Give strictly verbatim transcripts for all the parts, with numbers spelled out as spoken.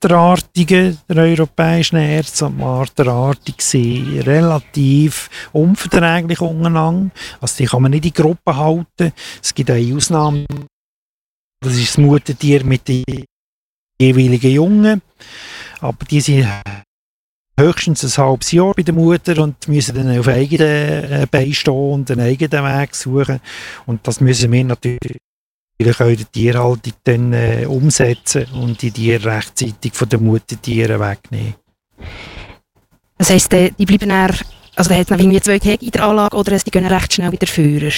Marterartigen, der europäischen Erz, und die Marterartige sind relativ unverträglich untereinander. Also die kann man nicht in Gruppen halten. Es gibt eine Ausnahme, das ist das Muttertier mit den jeweiligen Jungen. Aber die sind höchstens ein halbes Jahr bei der Mutter und müssen dann auf eigenen Beinen stehen und einen eigenen Weg suchen. Und das müssen wir natürlich auch in der Tierhaltung dann äh, umsetzen und die Tiere rechtzeitig von den Muttertieren wegnehmen. Das heisst, die bleiben dann, also da hat es noch irgendwie zwei Gehege in der Anlage oder die gehen recht schnell wieder führen?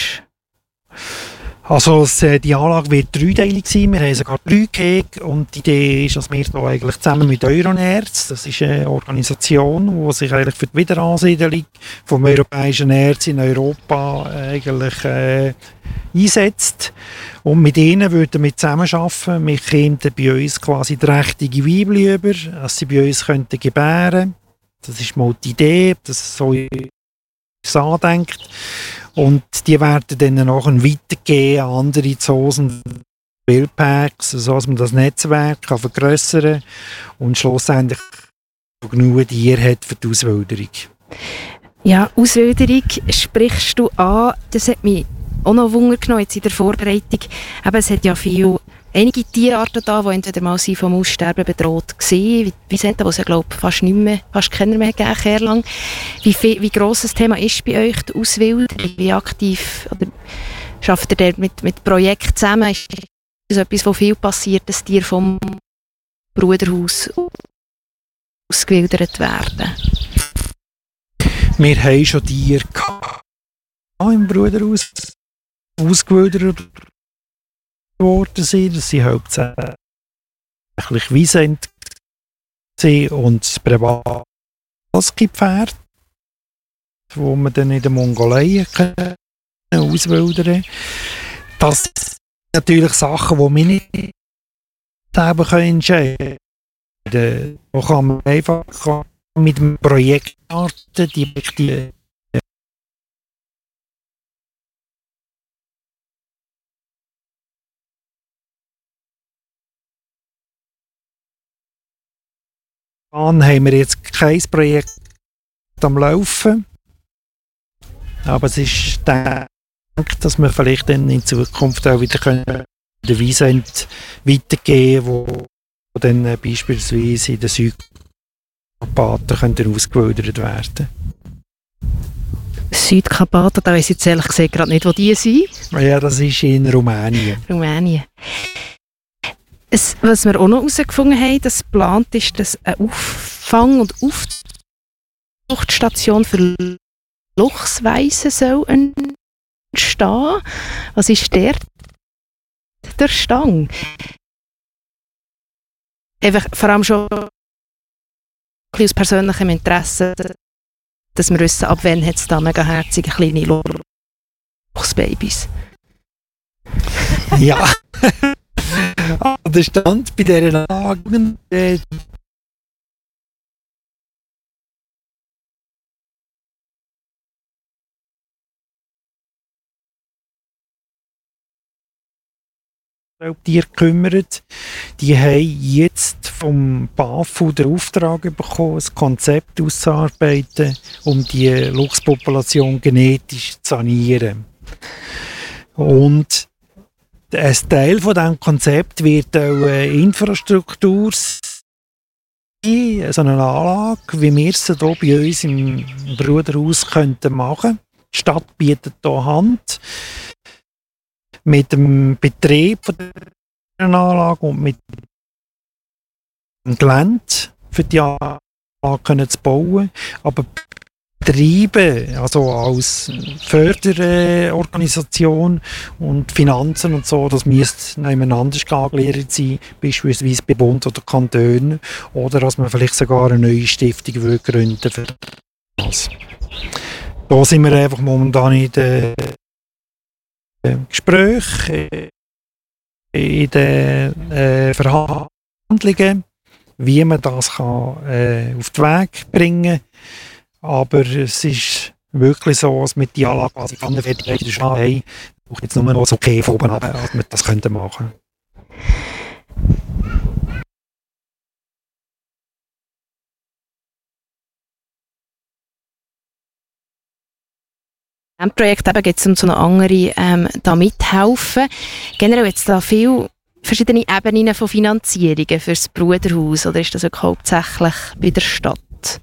Also die Anlage wird dreiteilig sein. Wir haben sogar drei Gehege und die Idee ist, dass wir hier eigentlich zusammen mit Euronerz, das ist eine Organisation, die sich eigentlich für die Wiederansiedlung vom europäischen Erz in Europa eigentlich äh, einsetzt. Und mit ihnen würden wir zusammenarbeiten. Wir kämen bei uns quasi die richtige Weibli über, dass sie bei uns könnten gebären. Das ist mal die Idee, dass so es andenkt. Und die werden dann nachher weitergehen an andere Zoos und Wildparks, sodass man das Netzwerk kann vergrössern und schlussendlich genug Tiere hat für die Auswilderung. Ja, Auswilderung sprichst du an. Das hat mich auch noch Wunder genommen jetzt in der Vorbereitung. Eben, es hat ja viele, einige Tierarten da, die entweder mal sie vom Aussterben bedroht waren, wie, wie sind da, wo es ja, glaube ich, fast nicht mehr, fast keiner mehr gegeben, lang. Wie, viel, wie gross das Thema ist bei euch, die Auswilderung? Wie aktiv oder arbeitet ihr mit, mit Projekten zusammen? Ist das etwas, wo viel passiert, dass Tiere vom Bruderhaus ausgewildert werden? Wir haben schon Tiere gehabt im Bruderhaus, ausgewildert worden sind. Das sind hauptsächlich Wiesent und das Przewalski-Pferd, wo man dann in der Mongolei auswildern können. Das sind natürlich Sachen, die wir nicht selber entscheiden können. Da kann man einfach mit dem Projekt starten, die, die haben wir jetzt kein Projekt am Laufen. Aber es ist gedacht, dass wir vielleicht dann in Zukunft auch wieder können den Wiesent weitergeben, wo, wo dann beispielsweise in den Südkarpaten können ausgewildert werden. Südkarpaten, da weiss ich jetzt ehrlich gesagt gerade nicht, wo die sind. Ja, das ist in Rumänien. Rumänien. Es, was wir auch noch herausgefunden haben, dass geplant ist, dass eine Auffang- und Aufzuchtstation für Luchsweisen soll entstehen. Was ist der, der Stang? Einfach, vor allem schon aus persönlichem Interesse, dass wir wissen, ab wann hat es da mega herzige kleine Luchsbabys. Ja. Der Stand bei dieser Anlage äh, Tiere kümmert, die haben jetzt vom BAFU den Auftrag bekommen, ein Konzept auszuarbeiten, um die Luchspopulation genetisch zu sanieren. Und ein Teil von diesem Konzept wird auch eine Infrastruktur sein, so eine Anlage, wie wir es hier bei uns im Bruderhaus könnten machen. Die Stadt bietet hier Hand mit dem Betrieb dieser Anlage und mit dem Gelände für die Anlage zu bauen. Aber Betriebe, also als Förderorganisation und Finanzen und so, das müsste nebeneinander angelehrt sein, beispielsweise bei Bund oder Kantonen, oder dass man vielleicht sogar eine neue Stiftung gründen würde für das. Da sind wir einfach momentan in den Gesprächen, in den äh, Verhandlungen, wie man das kann, äh, auf den Weg bringen kann. Aber es ist wirklich so, dass mit der Anlage, was ich an der Fertigkeit schon habe, braucht jetzt nur noch so okay von oben ab, dass wir das machen könnten. diesem Projekt geht es um so eine andere ähm, da mithelfen. Generell jetzt da viele verschiedene Ebenen von Finanzierungen für das Bruderhaus, oder ist das wirklich hauptsächlich bei der Stadt?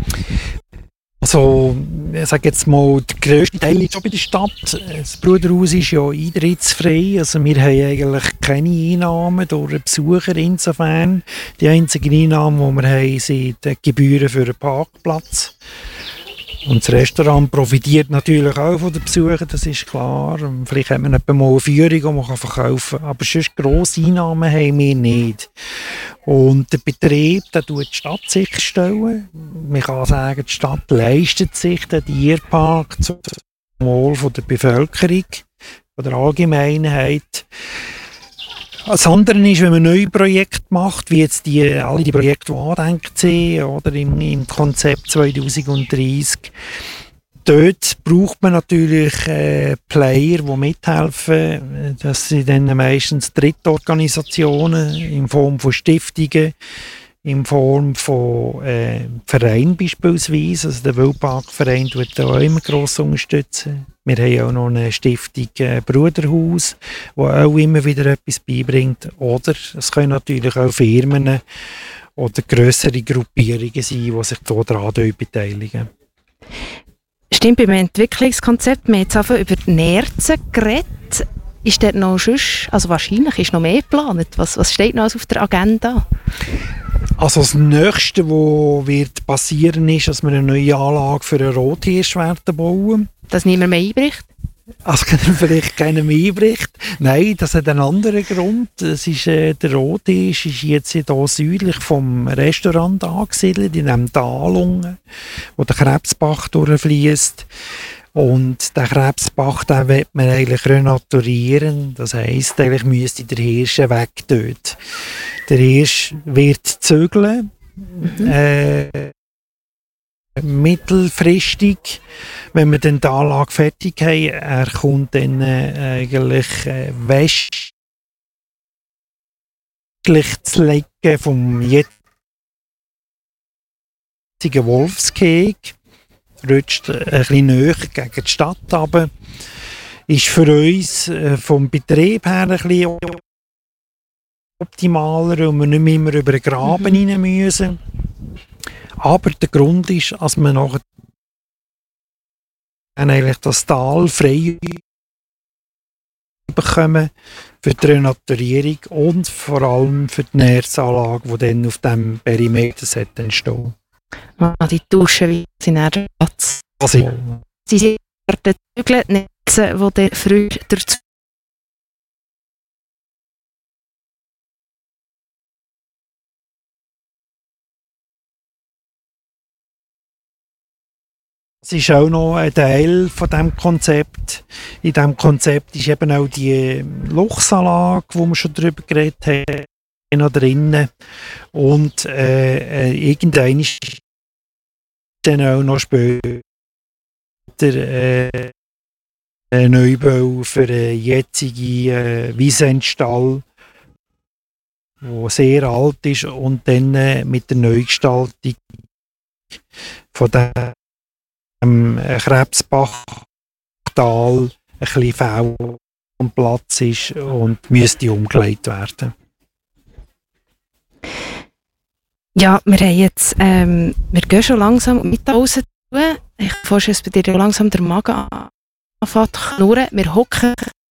Also, ich sage jetzt mal, der grösste Teil ist schon bei der Stadt. Das Bruderhaus ist ja eintrittsfrei. Also, wir haben eigentlich keine Einnahmen durch den Besucher insofern. Die einzigen Einnahmen, die wir haben, sind die Gebühren für den Parkplatz. Und das Restaurant profitiert natürlich auch von den Besuchern, das ist klar. Vielleicht hat man etwa mal eine Führung, die man verkaufen kann. Aber sonst grosse Einnahmen haben wir nicht. Und der Betrieb, den tut die Stadt sicherstellen. Man kann sagen, die Stadt leistet sich den Tierpark zum Wohl der Bevölkerung, von der Allgemeinheit. Das andere ist, wenn man neue Projekte macht, wie jetzt die, alle die Projekte, die angedenkt sind, oder im, im Konzept zwanzig dreißig, dort braucht man natürlich äh, Player, die mithelfen. Das sind dann meistens Drittorganisationen in Form von Stiftungen, in Form von äh, Vereinen beispielsweise. Also der Wildparkverein tut auch immer gross unterstützen. Wir haben auch noch eine Stiftung äh, Bruderhaus, die auch immer wieder etwas beibringt. Oder es können natürlich auch Firmen oder grössere Gruppierungen sein, die sich daran beteiligen. Stimmt, beim Entwicklungskonzept, wir haben jetzt einfach über die Nerzen geredet. Ist dort noch sonst, also wahrscheinlich ist noch mehr geplant. Was, was steht noch auf der Agenda? Also das Nächste, was wird passieren, ist, dass wir eine neue Anlage für einen Rothirsch werden bauen. Dass niemand mehr einbricht? Also vielleicht keiner mehr einbricht. Nein, das hat einen anderen Grund. Das ist, äh, der Rothirsch ist jetzt hier südlich vom Restaurant angesiedelt, in einem Tal unten, wo der Krebsbach durchfließt. Und den Krebsbach, den will man eigentlich renaturieren. Das heisst, eigentlich müsste der Hirsch weg dort. Der Hirsch wird zügeln. Mhm. Äh, mittelfristig, wenn wir dann die Anlage fertig haben, er kommt dann äh, eigentlich äh, westlich zu liegen vom jetzigen Wolfsgehege. Rutscht ein bisschen näher gegen die Stadt runter. Ist für uns äh, vom Betrieb her ein bisschen optimaler und wir nicht mehr immer über den Graben mhm. rein müssen. Aber der Grund ist, dass wir nachher eigentlich das Tal frei bekommen für die Renaturierung und vor allem für die Nerzanlage, die dann auf diesem Perimeter entstehen. Ah, die Duschen, wie sie in der Platz. Also, sie sind die Zügelnetze, die der früher dazu. Das ist auch noch ein Teil von diesem Konzept. In diesem Konzept ist eben auch die Luchsanlage, wo wir schon darüber geredet haben, noch drinnen. Und äh, irgendwann ist dann auch noch später äh, ein Neubau für einen jetzigen äh, Wiesenstall, der sehr alt ist, und dann äh, mit der Neugestaltung von dem ähm, Krebsbachtal ein bisschen faul am Platz ist und müsste umgelegt werden. Ja, wir haben jetzt, ähm, wir gehen schon langsam mit raus. Ich vorstelle, dass bei dir langsam der Magen anfängt zu knurren. Wir hocken